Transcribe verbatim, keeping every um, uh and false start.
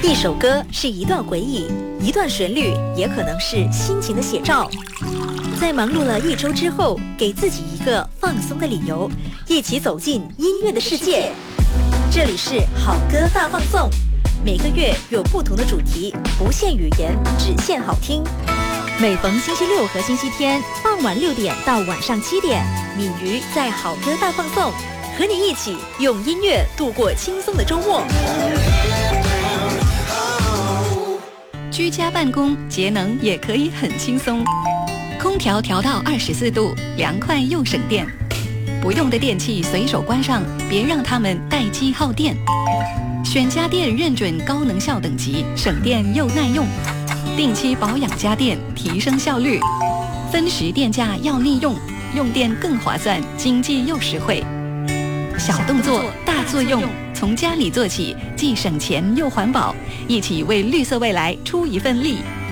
一首歌是一段回忆，一段旋律也可能是心情的写照。在忙碌了一周之后，给自己一个放松的理由，一起走进音乐的世界。这里是好歌大放送，每个月有不同的主题，不限语言，只限好听。每逢星期六和星期天傍晚六点到晚上七点，敏瑜在好歌大放送，和你一起用音乐度过轻松的周末。 居家办公，节能也可以很轻松。空调调到二十四度，凉快又省电。不用的电器随手关上，别让它们待机耗电。选家电认准高能效等级，省电又耐用。定期保养家电，提升效率。分时电价要利用，用电更划算，经济又实惠。小动作大作用，从家里做起，既省钱又环保，一起为绿色未来出一份力。